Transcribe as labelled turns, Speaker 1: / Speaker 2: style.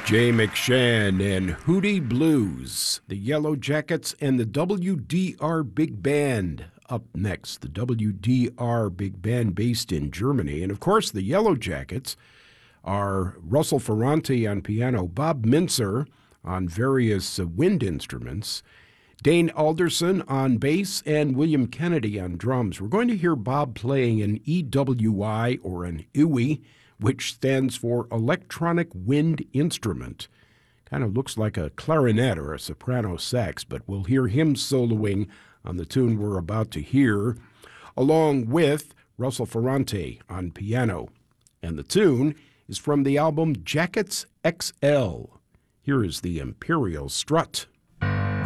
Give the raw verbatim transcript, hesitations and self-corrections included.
Speaker 1: Jay McShann and Hootie Blues, the Yellow Jackets, and the W D R Big Band. Up next, the W D R Big Band based in Germany. And of course, the Yellow Jackets are Russell Ferrante on piano, Bob Mintzer on various uh, wind instruments, Dane Alderson on bass, and William Kennedy on drums. We're going to hear Bob playing an E W I, or an E W I, which stands for Electronic Wind Instrument. Kind of looks like a clarinet or a soprano sax, but we'll hear him soloing on the tune we're about to hear, along with Russell Ferrante on piano. And the tune is from the album Jackets X L. Here is the Imperial Strut.